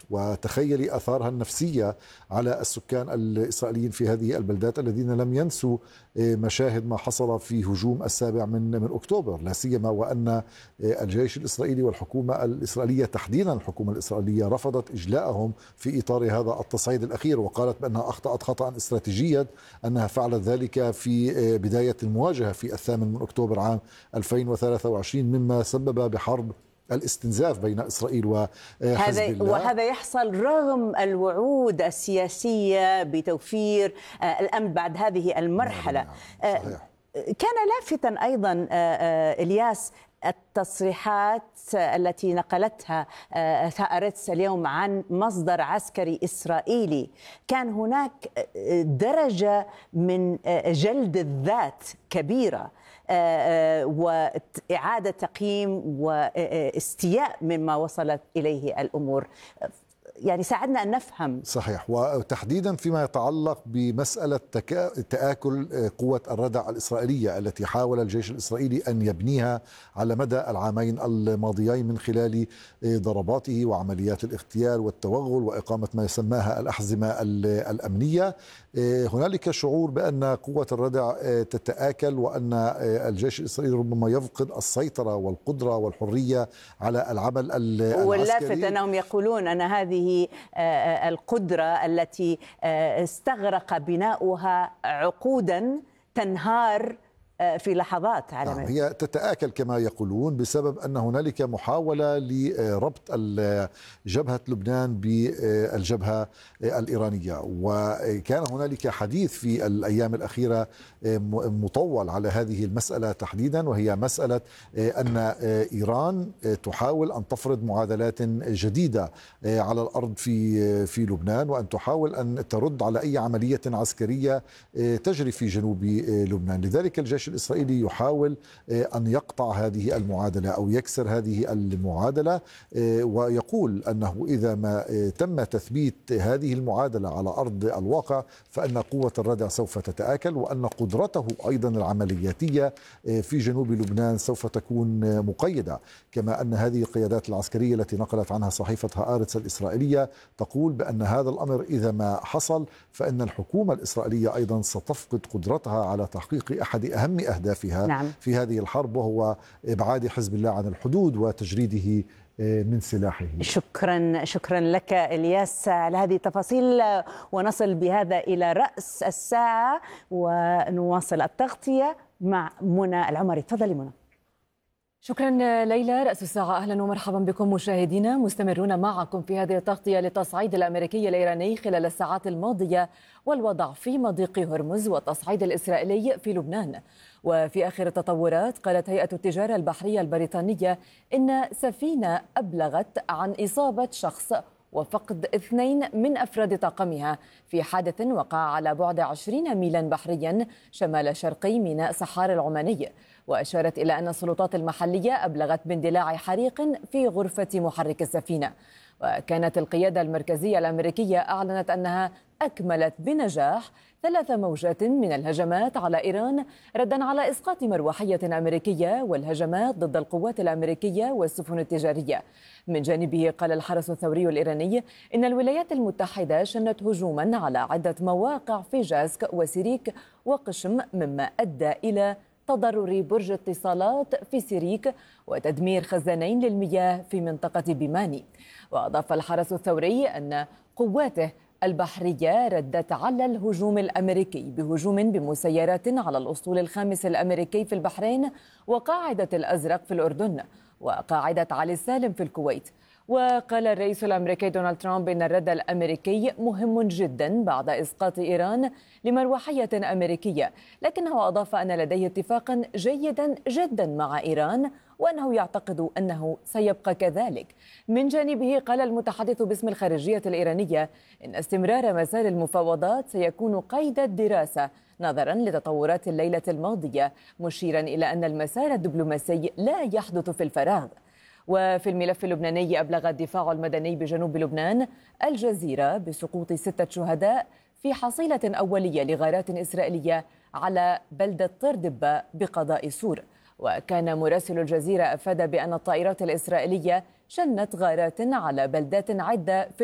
وتخيلي آثارها النفسية على السكان الإسرائيليين في هذه البلدات الذين لم ينسوا مشاهد ما حصل في هجوم 7 من أكتوبر، لا سيما وأن الجيش الإسرائيلي والحكومة الإسرائيلية تحديدا الحكومة الإسرائيلية رفضت إجلاءهم في إطار هذا التصعيد الأخير، وقالت بأنها أخطأت خطأ استراتيجيا أنها فعلت ذلك في بداية المواجهة في 8 أكتوبر عام 2023، مما سبب بحرب الاستنزاف بين إسرائيل وحزب الله. وهذا يحصل رغم الوعود السياسية بتوفير الأمن بعد هذه المرحلة. صحيح. كان لافتا أيضا إلياس التصريحات التي نقلتها هآرتس اليوم عن مصدر عسكري إسرائيلي. كان هناك درجة من جلد الذات كبيرة وإعادة تقييم واستياء مما وصلت إليه الأمور. يعني ساعدنا أن نفهم. صحيح، وتحديدا فيما يتعلق بمسألة تآكل قوة الردع الإسرائيلية التي حاول الجيش الإسرائيلي أن يبنيها على مدى العامين الماضيين من خلال ضرباته وعمليات الاغتيال والتوغل وإقامة ما يسماها الأحزمة الأمنية. هنالك شعور بأن قوة الردع تتآكل وأن الجيش الإسرائيلي ربما يفقد السيطرة والقدرة والحرية على العمل العسكري. واللافت أنهم يقولون أن هذه القدرة التي استغرق بناؤها عقودا تنهار في لحظات على نعم، هي تتآكل كما يقولون بسبب أن هنالك محاولة لربط جبهة لبنان بالجبهة الإيرانية، وكان هنالك حديث في الأيام الأخيرة مطول على هذه المسألة تحديدا، وهي مسألة أن إيران تحاول أن تفرض معادلات جديدة على الأرض في لبنان، وأن تحاول أن ترد على أي عملية عسكرية تجري في جنوب لبنان. لذلك الجيش الإسرائيلي يحاول أن يقطع هذه المعادلة أو يكسر هذه المعادلة، ويقول أنه إذا ما تم تثبيت هذه المعادلة على أرض الواقع فإن قوة الردع سوف تتآكل، وأن قدرته أيضا العملياتية في جنوب لبنان سوف تكون مقيدة. كما أن هذه القيادات العسكرية التي نقلت عنها صحيفة هآرتس الإسرائيلية تقول بأن هذا الأمر إذا ما حصل فإن الحكومة الإسرائيلية أيضا ستفقد قدرتها على تحقيق أحد أهم أهدافها نعم. في هذه الحرب، وهو إبعاد حزب الله عن الحدود وتجريده من سلاحه. شكرا لك إلياس على هذه التفاصيل، ونصل بهذا إلى رأس الساعة ونواصل التغطية مع منى العمري. تفضلي منى. شكرا ليلى. رأس الساعة، أهلا ومرحبا بكم مشاهدينا، مستمرون معكم في هذه التغطية للتصعيد الأمريكي الإيراني خلال الساعات الماضية والوضع في مضيق هرمز والتصعيد الإسرائيلي في لبنان. وفي آخر التطورات قالت هيئة التجارة البحرية البريطانية إن سفينة أبلغت عن إصابة شخص وفقد 2 من أفراد طاقمها في حادث وقع على بعد 20 ميلا بحريا شمال شرقي ميناء سحار العماني. وأشارت إلى أن السلطات المحلية أبلغت باندلاع حريق في غرفة محرك السفينة. وكانت القيادة المركزية الأمريكية أعلنت أنها أكملت بنجاح 3 موجات من الهجمات على إيران ردا على إسقاط مروحية أمريكية والهجمات ضد القوات الأمريكية والسفن التجارية. من جانبه قال الحرس الثوري الإيراني إن الولايات المتحدة شنت هجوما على عدة مواقع في جاسك وسيريك وقشم، مما أدى إلى تضرر برج اتصالات في سيريك وتدمير خزانين للمياه في منطقة بيماني. وأضاف الحرس الثوري أن قواته البحرية ردت على الهجوم الأمريكي بهجوم بمسيرات على الأسطول الخامس الأمريكي في البحرين وقاعدة الأزرق في الأردن وقاعدة علي السالم في الكويت. وقال الرئيس الأمريكي دونالد ترامب إن الرد الأمريكي مهم جدا بعد إسقاط إيران لمروحية أمريكية، لكنه أضاف أن لديه اتفاقا جيدا جدا مع إيران وأنه يعتقد أنه سيبقى كذلك. من جانبه قال المتحدث باسم الخارجية الإيرانية إن استمرار مسار المفاوضات سيكون قيد الدراسة نظرا لتطورات الليلة الماضية، مشيرا إلى أن المسار الدبلوماسي لا يحدث في الفراغ. وفي الملف اللبناني أبلغ الدفاع المدني بجنوب لبنان الجزيرة بسقوط 6 شهداء في حصيلة أولية لغارات إسرائيلية على بلدة طردبة بقضاء سور. وكان مراسل الجزيرة أفاد بأن الطائرات الإسرائيلية شنت غارات على بلدات عدة في